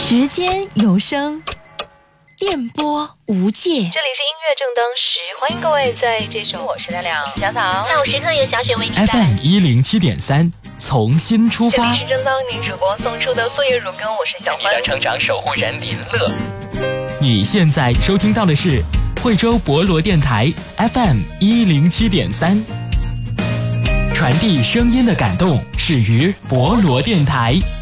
时间有声，电波无界。这里是音乐正当时，欢迎各位在这首我是亮亮小草下午时刻由小雪为你带来 FM107.3，从新出发。 这里是正当您主播送出的作业乳羹，我是小欢。 成长守护人林乐。 你现在收听到的是惠州博罗电台 FM107.3，传递声音的感动始于博罗电台。